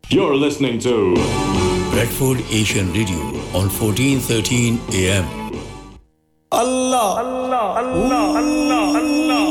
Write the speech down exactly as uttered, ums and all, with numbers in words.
You're listening to Bradford Asian Radio on fourteen thirteen A M. Allah, Allah, Allah, Allah, Allah.